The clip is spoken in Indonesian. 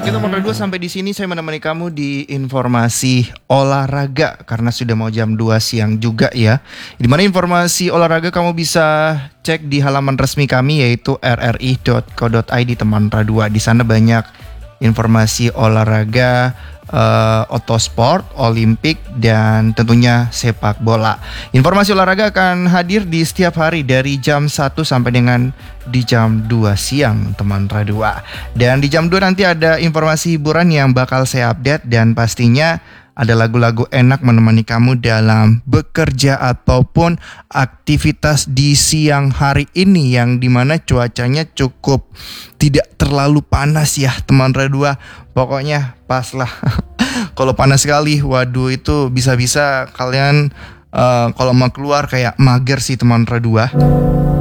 Oke teman Radio, sampai di sini saya menemani kamu di informasi olahraga karena sudah mau jam 2 siang juga ya. Di mana informasi olahraga kamu bisa cek di halaman resmi kami yaitu rri.co.id teman Radio. Di sana banyak informasi olahraga, otosport, olimpik, dan tentunya sepak bola. Informasi olahraga akan hadir di setiap hari dari jam 1 sampai dengan di jam 2 siang teman Radio. Dan di jam 2 nanti ada informasi hiburan yang bakal saya update, dan pastinya ada lagu-lagu enak menemani kamu dalam bekerja ataupun aktivitas di siang hari ini, yang dimana cuacanya cukup tidak terlalu panas ya teman Radio. Pokoknya pas lah. Kalau panas sekali, waduh itu bisa-bisa kalian kalau mau keluar kayak mager sih teman Radio.